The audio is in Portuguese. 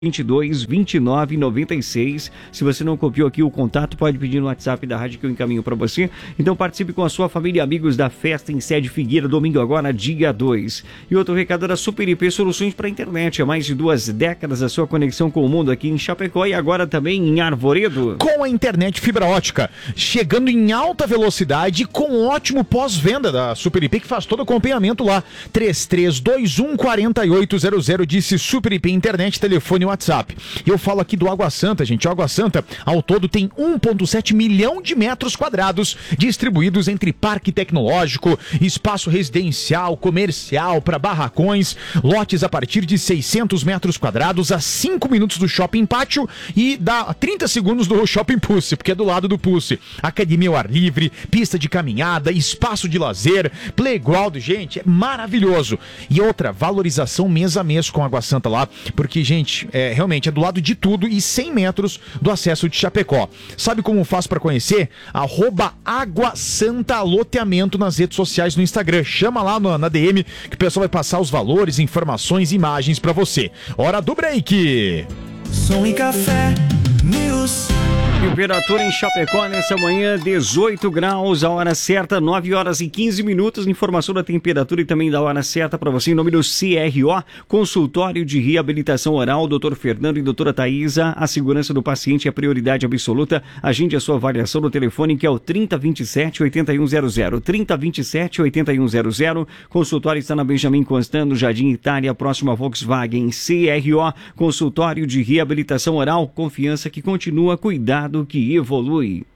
22 29 96. Se você não copiou aqui o contato, pode pedir no WhatsApp da rádio que eu encaminho para você. Então participe com a sua família e amigos da festa em sede Figueira, domingo agora, dia 2. E outro recado da Super IP Soluções para a Internet. Há mais de 2 décadas a sua conexão com o mundo aqui em Chapecó e agora também em Arvoredo. Com a internet fibra ótica, chegando em alta velocidade com ótimo pós-venda da Super IP, que faz todo o acompanhamento lá. 3321 4800, disse Super IP Internet, telefone WhatsApp. E eu falo aqui do Água Santa, gente. Água Santa, ao todo, tem 1,7 milhão de metros quadrados distribuídos entre parque tecnológico, espaço residencial, comercial, para barracões, lotes a partir de 600 metros quadrados, a 5 minutos do Shopping Pátio e dá 30 segundos do Shopping Pulse, porque é do lado do Pulse. Academia ao ar livre, pista de caminhada, espaço de lazer, playground, gente, é maravilhoso. E outra, valorização mês a mês com Água Santa lá, porque, gente, realmente é do lado de tudo e 100 metros do acesso de Chapecó. Sabe como faz para conhecer? @Água Santa Loteamento nas redes sociais no Instagram. Chama lá na DM que o pessoal vai passar os valores, informações e imagens para você. Hora do break! Som e Café News. Temperatura em Chapecó nessa manhã, 18 graus, a hora certa, 9 horas e 15 minutos. Informação da temperatura e também da hora certa para você em nome do CRO, Consultório de Reabilitação Oral, Dr. Fernando e doutora Thaisa. A segurança do paciente é prioridade absoluta. Agende a sua avaliação no telefone que é o 3027-8100. 3027-8100. Consultório está na Benjamin Constant, no Jardim Itália, próximo a Volkswagen. CRO, Consultório de Reabilitação Oral. Confiança que continua, cuidado que evolui.